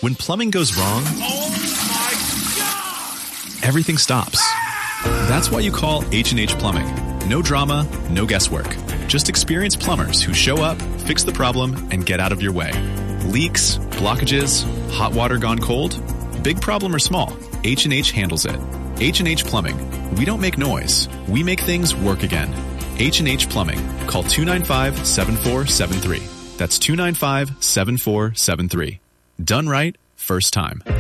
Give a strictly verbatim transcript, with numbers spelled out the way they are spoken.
When plumbing goes wrong, Oh my God! everything stops. That's why you call H and H Plumbing. No drama, no guesswork. Just experienced plumbers who show up, fix the problem, and get out of your way. Leaks, blockages, hot water gone cold? Big problem or small, H and H handles it. H and H Plumbing. We don't make noise. We make things work again. H and H Plumbing. Call two nine five, seven four seven three. That's two nine five, seven four seven three. Done right, first time.